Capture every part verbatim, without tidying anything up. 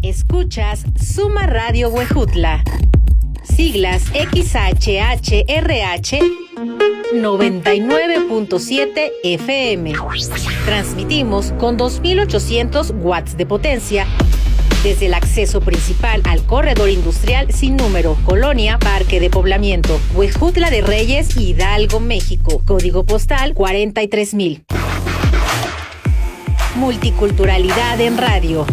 Escuchas Suma Radio Huejutla. Siglas X H H R H noventa y nueve punto siete F M. Transmitimos con dos mil ochocientos watts de potencia desde el acceso principal al corredor industrial sin número, Colonia Parque de Poblamiento, Huejutla de Reyes, Hidalgo, México. Código postal cuarenta y tres mil. Multiculturalidad en radio.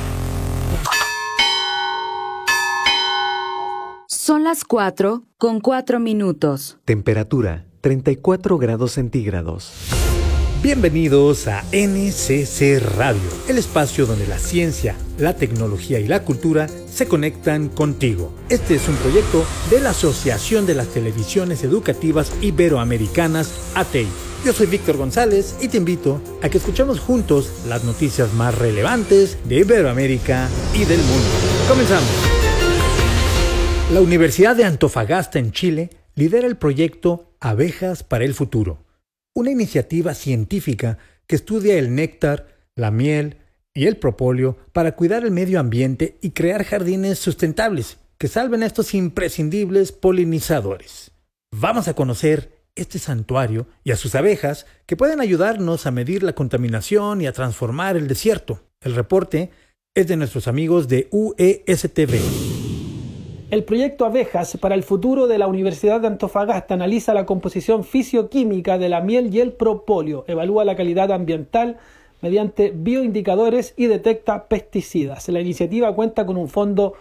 Son las cuatro con cuatro minutos. Temperatura treinta y cuatro grados centígrados. Bienvenidos a N C C Radio, el espacio donde la ciencia, la tecnología y la cultura se conectan contigo. Este es un proyecto de la Asociación de las Televisiones Educativas Iberoamericanas, A T E I. Yo soy Víctor González y te invito a que escuchemos juntos las noticias más relevantes de Iberoamérica y del mundo. Comenzamos. La Universidad de Antofagasta en Chile lidera el proyecto Abejas para el Futuro, una iniciativa científica que estudia el néctar, la miel y el propóleo para cuidar el medio ambiente y crear jardines sustentables que salven a estos imprescindibles polinizadores. Vamos a conocer este santuario y a sus abejas que pueden ayudarnos a medir la contaminación y a transformar el desierto. El reporte es de nuestros amigos de U E S T V. El proyecto Abejas para el Futuro de la Universidad de Antofagasta analiza la composición fisioquímica de la miel y el propóleo, evalúa la calidad ambiental mediante bioindicadores y detecta pesticidas. La iniciativa cuenta con un fondo